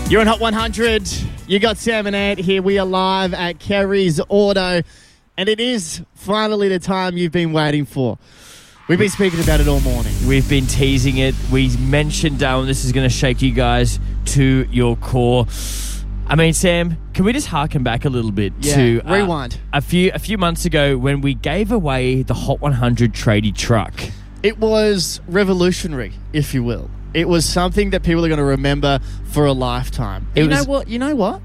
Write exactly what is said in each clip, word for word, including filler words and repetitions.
You're on Hot one hundred. You got Sam and Ant here. We are live at Kerry's Auto. And it is finally the time you've been waiting for. We've been speaking about it all morning. We've been teasing it. We mentioned, Darwin, this is going to shake you guys to your core. I mean, Sam, can we just harken back a little bit Yeah, to uh, rewind. a few a few months ago when we gave away the Hot one hundred tradie truck? It was revolutionary, if you will. It was something that people are going to remember for a lifetime. It you was- know what? You know what?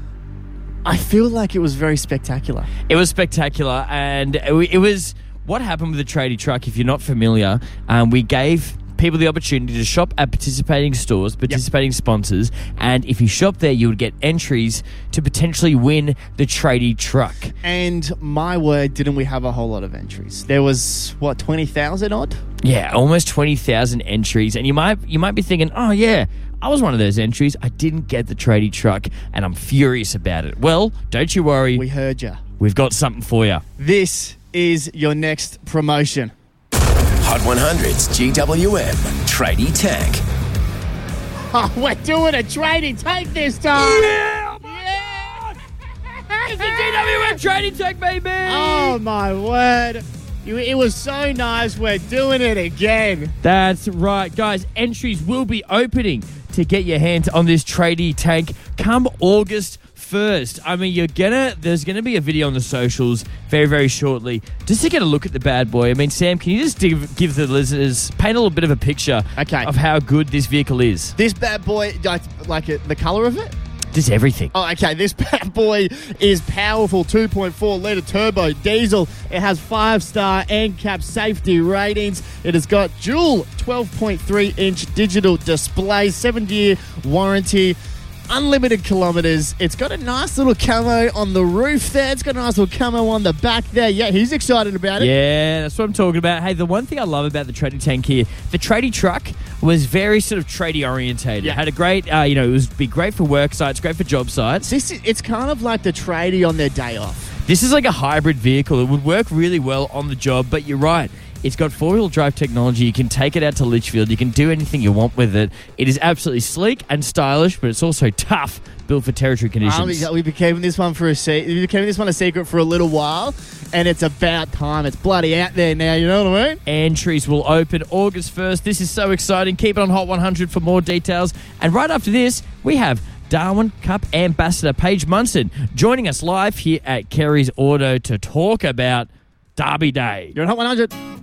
I feel like it was very spectacular. It was spectacular, and it, it was what happened with the tradie truck. If you're not familiar, um, we gave people the opportunity to shop at participating stores, participating yep. sponsors, and if you shop there, you would get entries to potentially win the tradie truck. And my word, didn't we have a whole lot of entries? There was, what, twenty thousand odd? Yeah, almost twenty thousand entries, and you might you might be thinking, oh yeah, I was one of those entries. I didn't get the tradie truck, and I'm furious about it. Well, don't you worry. We heard you. We've got something for you. This is your next promotion. Hot one hundred's G W M Tradie Tank. Oh, we're doing a tradie tank this time. Yeah! Oh my yeah! God! It's the G W M Tradie Tank, baby! Oh, my word. It was so nice. We're doing it again. That's right, guys. Entries will be opening to get your hands on this tradie tank come August first. I mean, you're gonna. There's gonna be a video on the socials very, very shortly just to get a look at the bad boy. I mean, Sam, can you just give, give the listeners paint a little bit of a picture okay. of how good this vehicle is? This bad boy, like, like it, the color of it. Just everything. Oh, okay. This bad boy is powerful, two point four litre turbo diesel. It has five-star N C A P safety ratings. It has got dual twelve point three inch digital display, seven-year warranty, unlimited kilometres. It's got a nice little camo on the roof there. It's got a nice little camo on the back there. Yeah, he's excited about it. Yeah, that's what I'm talking about. Hey, the one thing I love about the tradie tank here, the tradie truck was very sort of tradie orientated. Yeah. It had a great, uh, you know, it was be great for work sites, great for job sites. This is, it's kind of like the tradie on their day off. This is like a hybrid vehicle. It would work really well on the job, but you're right. It's got four-wheel drive technology. You can take it out to Litchfield. You can do anything you want with it. It is absolutely sleek and stylish, but it's also tough, built for territory conditions. Um, we became this one for a se- we became this one a secret for a little while, and it's about time. It's bloody out there now. You know what I mean? Entries will open August first. This is so exciting. Keep it on Hot one hundred for more details. And right after this, we have Darwin Cup Ambassador Paige Munson joining us live here at Kerry's Auto to talk about Derby Day. You're on Hot one hundred.